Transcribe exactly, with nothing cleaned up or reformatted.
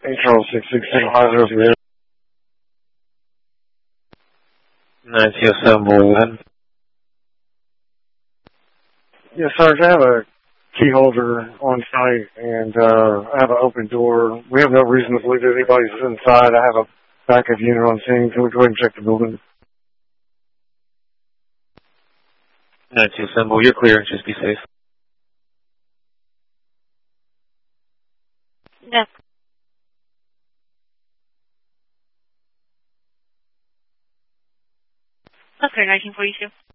Control six six six five zero from there. nine two seven, go ahead. Yes, Sarge, I have a key holder on site, and uh, I have an open door. We have no reason to believe that anybody's inside. I have a backup unit on scene. Can we go ahead and check the building? nine two seven, you're clear. Just be safe. Yes. That's clear, nineteen forty-two.